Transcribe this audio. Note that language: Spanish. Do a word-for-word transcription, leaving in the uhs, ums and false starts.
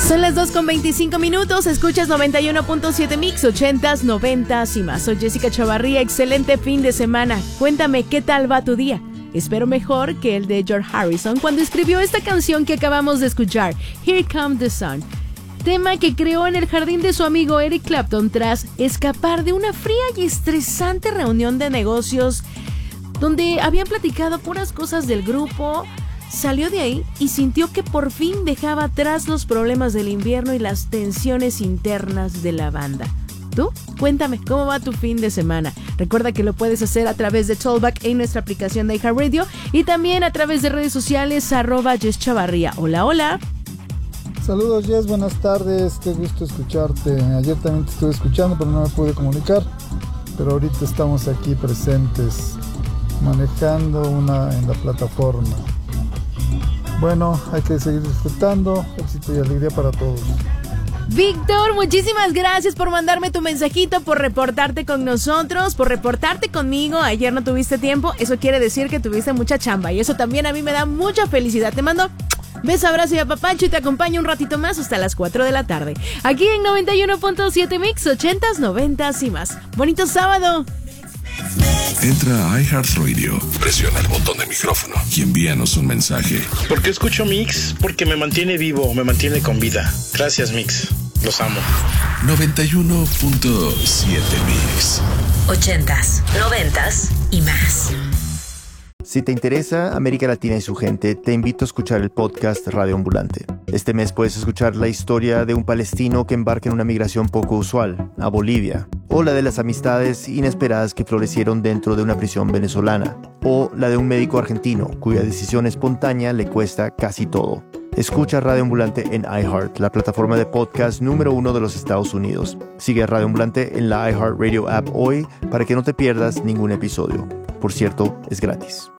Son las dos con veinticinco minutos, escuchas noventa y uno punto siete Mix, ochentas, noventas y más. Soy Jessica Chavarría, excelente fin de semana. Cuéntame, ¿qué tal va tu día? Espero mejor que el de George Harrison cuando escribió esta canción que acabamos de escuchar, Here Comes the Sun. Tema que creó en el jardín de su amigo Eric Clapton tras escapar de una fría y estresante reunión de negocios donde habían platicado puras cosas del grupo. Salió de ahí y sintió que por fin dejaba atrás los problemas del invierno y las tensiones internas de la banda. ¿Tú? Cuéntame, ¿cómo va tu fin de semana? Recuerda que lo puedes hacer a través de Talkback en nuestra aplicación de iHeartRadio y también a través de redes sociales, arroba Jess Chavarría. Hola, hola. Saludos, Jess, buenas tardes, qué gusto escucharte. Ayer también te estuve escuchando, pero no me pude comunicar. Pero ahorita estamos aquí presentes, manejando una en la plataforma. Bueno, hay que seguir disfrutando. Éxito y alegría para todos. Víctor, muchísimas gracias por mandarme tu mensajito, por reportarte con nosotros, por reportarte conmigo. Ayer no tuviste tiempo, eso quiere decir que tuviste mucha chamba y eso también a mí me da mucha felicidad. Te mando beso, abrazo y apapacho y te acompaño un ratito más hasta las cuatro de la tarde. Aquí en noventa y uno punto siete Mix, ochentas, noventas y más. ¡Bonito sábado! Entra a iHeartRadio, presiona el botón de micrófono y envíanos un mensaje. ¿Por qué escucho Mix? Porque me mantiene vivo, me mantiene con vida. Gracias, Mix. Los amo. noventa y uno punto siete Mix. Ochentas, noventas y más. Si te interesa América Latina y su gente, te invito a escuchar el podcast Radio Ambulante. Este mes puedes escuchar la historia de un palestino que embarca en una migración poco usual, a Bolivia, o la de las amistades inesperadas que florecieron dentro de una prisión venezolana, o la de un médico argentino cuya decisión espontánea le cuesta casi todo. Escucha Radio Ambulante en iHeart, la plataforma de podcast número uno de los Estados Unidos. Sigue a Radio Ambulante en la iHeartRadio app hoy para que no te pierdas ningún episodio. Por cierto, es gratis.